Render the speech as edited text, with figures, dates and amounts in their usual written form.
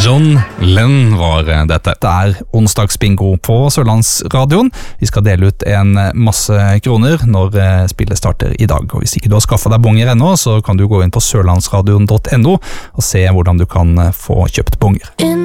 John Lennon var dette. Det onsdagsbingo på Sørlandsradioen. Vi skal dele ut en masse kroner når spillet starter i dag. Og hvis ikke du har skaffet deg bonger ennå, så kan du gå inn på sørlandsradion.no og se hvordan du kan få kjøpt bonger.